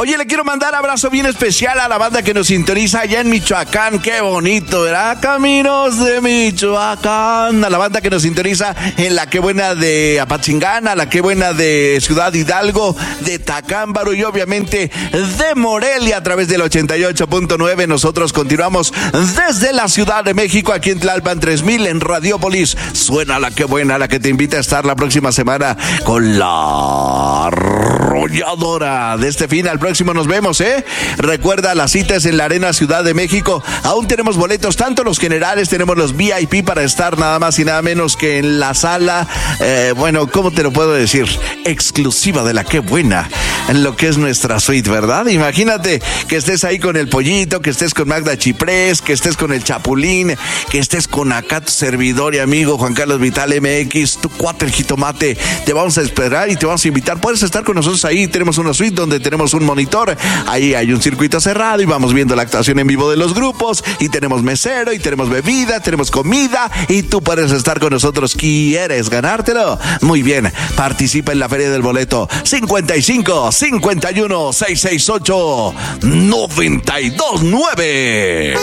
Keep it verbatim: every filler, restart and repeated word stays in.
Oye, le quiero mandar abrazo bien especial a la banda que nos sintoniza allá en Michoacán. Qué bonito, ¿verdad? Caminos de Michoacán. A la banda que nos sintoniza en la Qué Buena de Apatzingán, a la Qué Buena de Ciudad Hidalgo, de Tacámbaro y obviamente de Morelia a través del ochenta y ocho punto nueve. Nosotros continuamos desde la Ciudad de México, aquí en Tlalpan tres mil, en Radiópolis. Suena la Qué Buena, la que te invita a estar la próxima semana con la arrolladora. De este fin al próximo nos vemos, ¿eh? Recuerda, las citas en la Arena Ciudad de México. Aún tenemos boletos, tanto los generales, tenemos los V I P para estar nada más y nada menos que en la sala, eh, bueno, ¿cómo te lo puedo decir? Exclusiva de la Qué Buena, en lo que es nuestra suite, ¿verdad? Imagínate que estés ahí con el Pollito, que estés con Magda Chiprés, que estés con el Chapulín, que estés con acá tu servidor y amigo Juan Carlos Vital M X, tu cuate el Jitomate. Te vamos a esperar y te vamos a invitar. Puedes estar con nosotros ahí. Tenemos una suite donde tenemos un monitor. Ahí hay un circuito cerrado y vamos viendo la actuación en vivo de los grupos. Y tenemos mesero, y tenemos bebida, tenemos comida. Y tú puedes estar con nosotros. ¿Quieres ganártelo? Muy bien. Participa en la Feria del Boleto. cincuenta y cinco, cincuenta y uno, seiscientos sesenta y ocho, noventa y dos nueve.